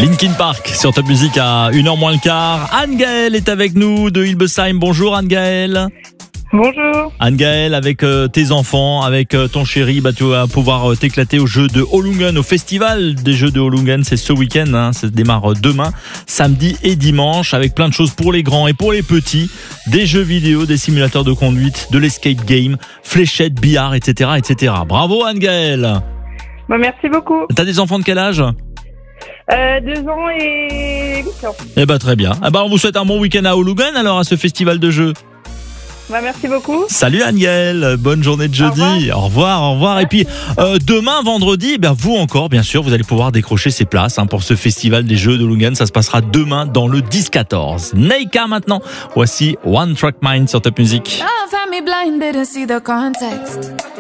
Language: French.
Linkin Park sur Top Music à 1h moins le quart. Anne-Gaëlle est avec nous de Hilbesheim. Bonjour Anne-Gaëlle. Bonjour. Anne-Gaëlle, avec tes enfants, avec ton chéri, tu vas pouvoir t'éclater au jeu de Holungen, au festival des jeux de Holungen. C'est ce week-end, ça démarre demain, samedi et dimanche, avec plein de choses pour les grands et pour les petits. Des jeux vidéo, des simulateurs de conduite, de l'escape game, fléchettes, billard, etc., etc. Bravo Anne-Gaëlle. Merci beaucoup. T'as des enfants de quel âge ? 2 ans et 8 ans. Très bien. On vous souhaite un bon week-end à Holungen, alors, à ce festival de jeux. Merci beaucoup. Salut Anne-Gaëlle, bonne journée de jeudi. Au revoir. Et puis demain vendredi, vous encore bien sûr, vous allez pouvoir décrocher ces places pour ce festival des jeux de Holungen. Ça se passera demain dans le 10-14. Neika maintenant. Voici One Track Mind sur Top Music.